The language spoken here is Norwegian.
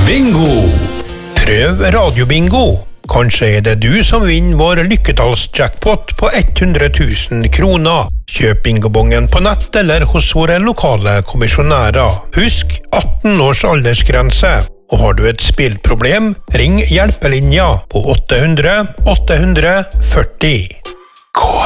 Bingo! Prøv radiobingo. Kanskje er det du som vinner vår lykketallsjackpot på 100 000 kroner. Kjøp bingobongen på nett eller hos våre lokale kommisjonærer. Husk 18 års aldersgrense. Og har du et spillproblem, ring hjelpelinja på 800 840.